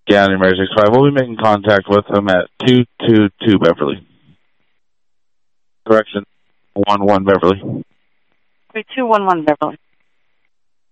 County Mary 65. We'll be making contact with him at 222 Beverly. Correction, 11 Beverly. 3211 Beverly.